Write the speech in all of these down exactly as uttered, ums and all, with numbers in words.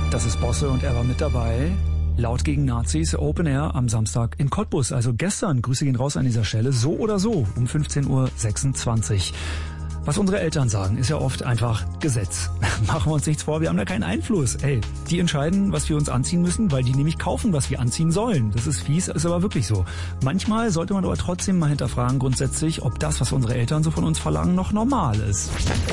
Das ist Bosse und er war mit dabei. Laut gegen Nazis, Open Air am Samstag in Cottbus. Also gestern, Grüße gehen raus an dieser Stelle, so oder so, um fünfzehn Uhr sechsundzwanzig. Was unsere Eltern sagen, ist ja oft einfach Gesetz. Machen wir uns nichts vor, wir haben da keinen Einfluss. Ey, die entscheiden, was wir uns anziehen müssen, weil die nämlich kaufen, was wir anziehen sollen. Das ist fies, ist aber wirklich so. Manchmal sollte man aber trotzdem mal hinterfragen grundsätzlich, ob das, was unsere Eltern so von uns verlangen, noch normal ist.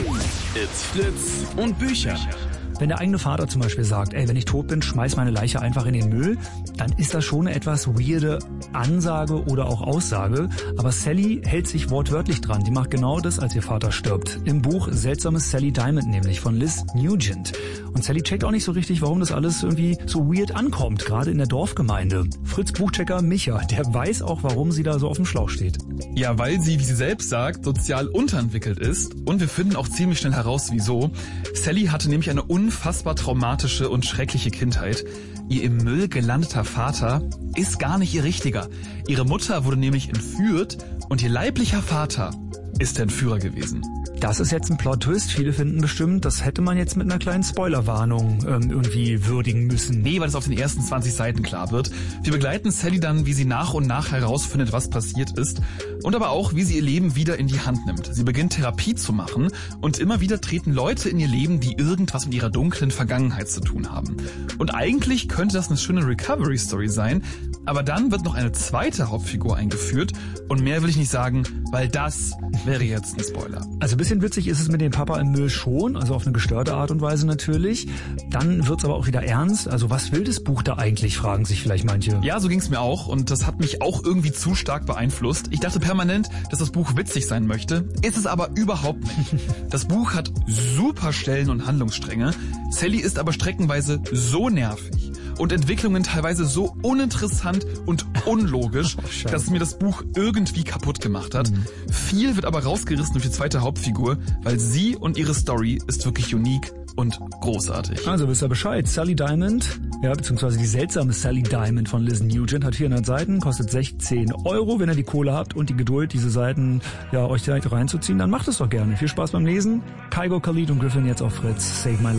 It's Fritz und Bücher. Wenn der eigene Vater zum Beispiel sagt, ey, wenn ich tot bin, schmeiß meine Leiche einfach in den Müll, dann ist das schon eine etwas weirde Ansage oder auch Aussage. Aber Sally hält sich wortwörtlich dran. Die macht genau das, als ihr Vater stirbt. Im Buch Seltsames Sally Diamond nämlich von Liz Nugent. Und Sally checkt auch nicht so richtig, warum das alles irgendwie so weird ankommt, gerade in der Dorfgemeinde. Fritz Buchchecker Micha, der weiß auch, warum sie da so auf dem Schlauch steht. Ja, weil sie, wie sie selbst sagt, sozial unterentwickelt ist. Und wir finden auch ziemlich schnell heraus, wieso. Sally hatte nämlich eine unfassbar traumatische und schreckliche Kindheit. Ihr im Müll gelandeter Vater ist gar nicht ihr richtiger. Ihre Mutter wurde nämlich entführt und ihr leiblicher Vater ist der Entführer gewesen. Das ist jetzt ein Plot-Twist. Viele finden bestimmt, das hätte man jetzt mit einer kleinen Spoilerwarnung ähm, irgendwie würdigen müssen. Nee, weil es auf den ersten zwanzig Seiten klar wird. Wir begleiten Sally dann, wie sie nach und nach herausfindet, was passiert ist. Und aber auch, wie sie ihr Leben wieder in die Hand nimmt. Sie beginnt Therapie zu machen und immer wieder treten Leute in ihr Leben, die irgendwas mit ihrer dunklen Vergangenheit zu tun haben. Und eigentlich könnte das eine schöne Recovery-Story sein, aber dann wird noch eine zweite Hauptfigur eingeführt und mehr will ich nicht sagen, weil das wäre jetzt ein Spoiler. Also ein bisschen witzig ist es mit dem Papa im Müll schon, also auf eine gestörte Art und Weise natürlich. Dann wird's aber auch wieder ernst. Also was will das Buch da eigentlich, fragen sich vielleicht manche. Ja, so ging's mir auch und das hat mich auch irgendwie zu stark beeinflusst. Ich dachte permanent, dass das Buch witzig sein möchte, ist es aber überhaupt nicht. Das Buch hat super Stellen und Handlungsstränge. Sally ist aber streckenweise so nervig und Entwicklungen teilweise so uninteressant und unlogisch, oh, dass es mir das Buch irgendwie kaputt gemacht hat. Mhm. Viel wird aber rausgerissen durch die zweite Hauptfigur, weil sie und ihre Story ist wirklich unique und großartig. Also wisst ihr Bescheid. Sally Diamond, ja, beziehungsweise die seltsame Sally Diamond von Liz Nugent hat vierhundert Seiten, kostet sechzehn Euro. Wenn ihr die Kohle habt und die Geduld, diese Seiten ja euch direkt reinzuziehen, dann macht es doch gerne. Viel Spaß beim Lesen. Kygo, Khalid und Griffin jetzt auf Fritz. Save My Life.